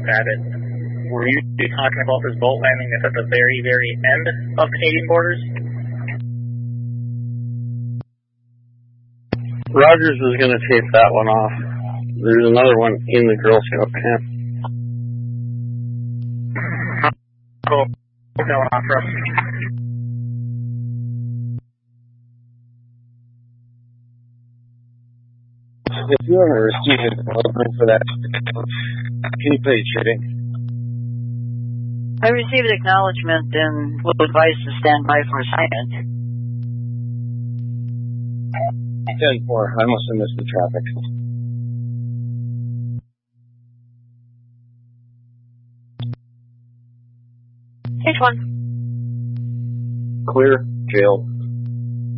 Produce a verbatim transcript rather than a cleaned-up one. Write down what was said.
Babbitt. Were you talking about this boat landing that's at the very, very end of Canadian borders? Rogers is going to tape that one off. There's another one in the Girl Scout camp. Cool. Going off for us. If you ever receive a development for that, can you play shooting? I received acknowledgement and will advise to stand by for assignment. ten four, I must have missed the traffic. H one. Clear, jail.